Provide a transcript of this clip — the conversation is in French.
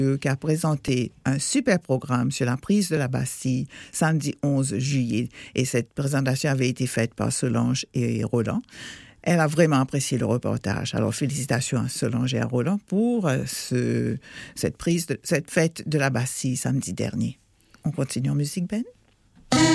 qui a présenté un super programme sur la prise de la Bastille samedi 11 juillet. Et cette présentation avait été faite par Solange et Roland. Elle a vraiment apprécié le reportage. Alors, félicitations à Solange et à Roland pour cette fête de la Bastille samedi dernier. On continue en musique, Ben?